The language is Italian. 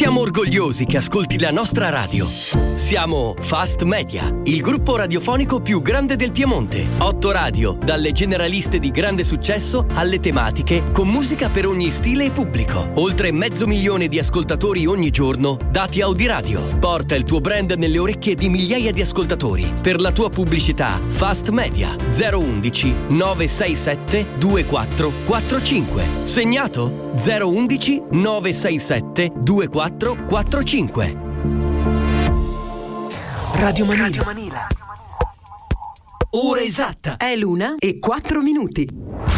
Siamo orgogliosi che ascolti la nostra radio. Siamo Fast Media, il gruppo radiofonico più grande del Piemonte. 8 radio, dalle generaliste di grande successo alle tematiche, con musica per ogni stile e pubblico. Oltre 500.000 di ascoltatori ogni giorno, dati Audiradio. Porta il tuo brand nelle orecchie di migliaia di ascoltatori. Per la tua pubblicità, Fast Media 011 967 2445. Segnato? 011 967 2445. Radio Manila. Ora esatta. È l'1:04.